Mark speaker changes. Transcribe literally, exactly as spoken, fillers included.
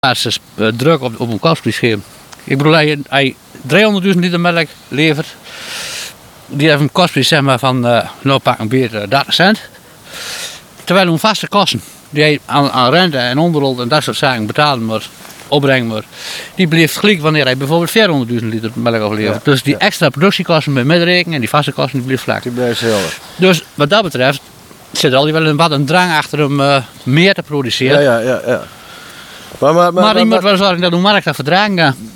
Speaker 1: Basis uh, druk op, op een kostprijs geven. Ik bedoel, hij, hij driehonderdduizend liter melk levert. Die heeft een kostprijs zeg maar, van uh, nou pak een beetje dertig cent. Terwijl een vaste kosten die hij aan, aan rente en onderhoud en dat soort zaken betalen moet, opbrengen moet, die blijft gelijk wanneer hij bijvoorbeeld vierhonderdduizend liter melk aflevert. Ja, dus die ja. extra productiekosten met medrekenen en die vaste kosten die blijft vlak.
Speaker 2: Die blijft zelf.
Speaker 1: Dus wat dat betreft zit er al wel een, wat een drang achter hem uh, meer te produceren.
Speaker 2: Ja, ja, ja. ja.
Speaker 1: Maar, maar, maar, maar, maar moet wel zorgen dat de markt dat verdragen gaat.